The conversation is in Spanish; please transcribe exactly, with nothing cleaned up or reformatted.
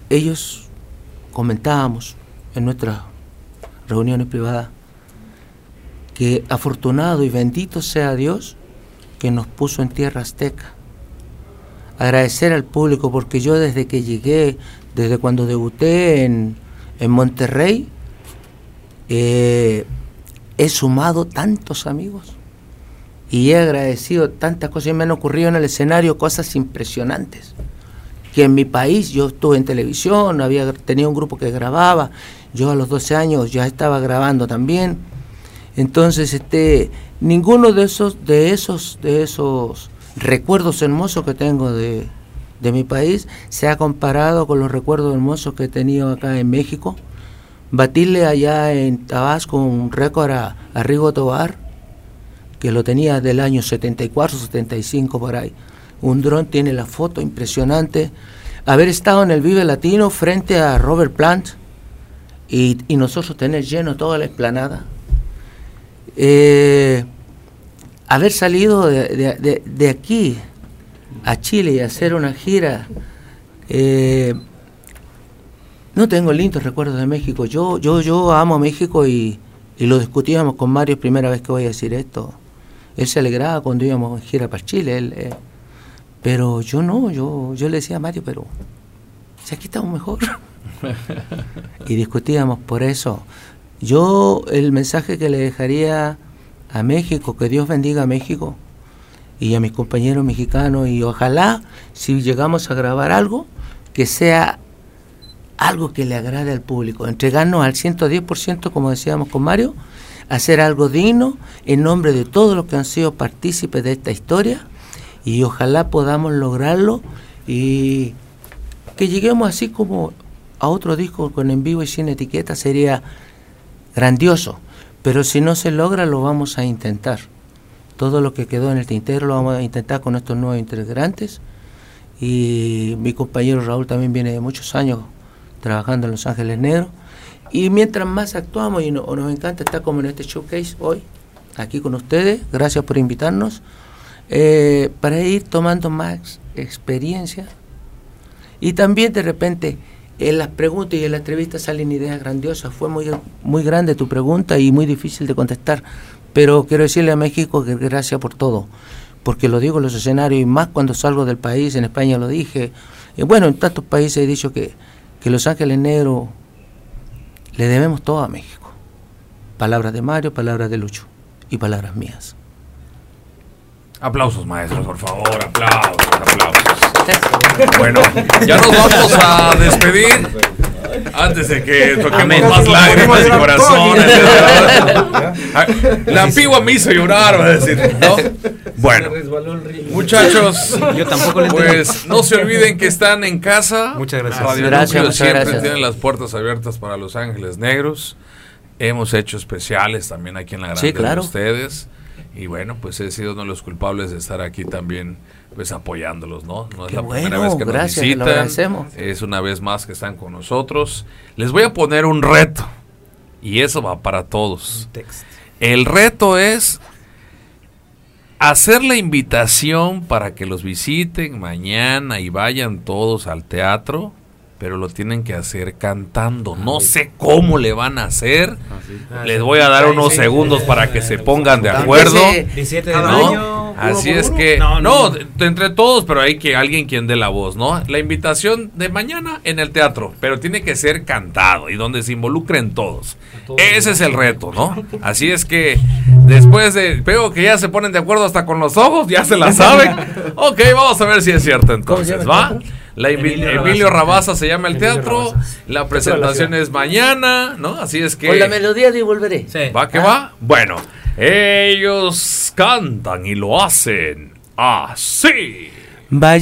ellos comentábamos en nuestras reuniones privadas que afortunado y bendito sea Dios que nos puso en tierra azteca. Agradecer al público, porque yo desde que llegué, desde cuando debuté en, en Monterrey, eh, he sumado tantos amigos y he agradecido tantas cosas, y me han ocurrido en el escenario cosas impresionantes, que en mi país yo estuve en televisión, había tenía un grupo que grababa, yo a los doce años ya estaba grabando también. Entonces, este, ninguno de esos, de esos, de esos recuerdos hermosos que tengo de, de mi país se ha comparado con los recuerdos hermosos que he tenido acá en México. Batirle allá en Tabasco un récord a, a Rigo Tobar, que lo tenía del año setenta y cuatro, setenta y cinco por ahí. Un dron, tiene la foto impresionante. Haber estado en el Vive Latino frente a Robert Plant y, y nosotros tener lleno toda la explanada. Eh, haber salido de, de, de, de aquí a Chile y hacer una gira, eh, no tengo lindos recuerdos de México. Yo yo yo amo a México y, y lo discutíamos con Mario, primera vez que voy a decir esto. Él se alegraba cuando íbamos en gira para Chile, él, eh, pero yo no, yo yo le decía a Mario, pero si aquí estamos mejor. Y discutíamos por eso. Yo el mensaje que le dejaría a México, que Dios bendiga a México y a mis compañeros mexicanos, y ojalá si llegamos a grabar algo, que sea algo que le agrade al público, entregarnos al ciento diez por ciento, como decíamos con Mario, hacer algo digno en nombre de todos los que han sido partícipes de esta historia, y ojalá podamos lograrlo y que lleguemos así como a otro disco con en vivo y sin etiqueta. Sería grandioso, pero si no se logra lo vamos a intentar. Todo lo que quedó en el tintero lo vamos a intentar con estos nuevos integrantes, y mi compañero Raúl también viene de muchos años trabajando en Los Ángeles Negros, y mientras más actuamos, y no, nos encanta estar como en este showcase hoy aquí con ustedes, gracias por invitarnos, eh, para ir tomando más experiencia, y también de repente en las preguntas y en la entrevista salen ideas grandiosas. Fue muy muy grande tu pregunta y muy difícil de contestar, pero quiero decirle a México que gracias por todo, porque lo digo en los escenarios y más cuando salgo del país. En España lo dije, y bueno, en tantos países he dicho que, que Los Ángeles Negros le debemos todo a México. Palabras de Mario, palabras de Lucho y palabras mías. Aplausos, maestros, por favor, aplausos, aplausos. Bueno, ya nos vamos a despedir antes de que toquemos más lágrimas y corazones. La antigua me hizo llorar, va a decir, ¿no? Bueno, muchachos, yo tampoco le pues no se olviden que están en casa. Muchas gracias. Radio Gracias, Núcleo muchas siempre gracias. tienen las puertas abiertas para Los Ángeles Negros. Hemos hecho especiales también aquí en la Grande Sí, claro. de ustedes. Y bueno, pues he sido uno de los culpables de estar aquí también, pues apoyándolos, ¿no? No es Qué la bueno, primera vez que nos gracias, lo visitan. agradecemos. Es una vez más que están con nosotros. Les voy a poner un reto, y eso va para todos. El reto es hacer la invitación para que los visiten mañana y vayan todos al teatro, pero lo tienen que hacer cantando. No sé cómo le van a hacer. Les voy a dar unos segundos para que se pongan de acuerdo. diecisiete de ¿no? mayo. Así es que, no, no, de, de entre todos, pero hay que alguien quien dé la voz, ¿no? La invitación de mañana en el teatro, pero tiene que ser cantado y donde se involucren todos. Ese es el reto, ¿no? Así es que después de, veo que ya se ponen de acuerdo hasta con los ojos, ya se la saben. Ok, vamos a ver si es cierto entonces, ¿va? La Emilio, Emilio Rabasa se llama el teatro. La presentación es mañana, ¿no? Así es que Con la melodía de Volveré. Sí. ¿va que va? Bueno, ellos cantan y lo hacen así. Vaya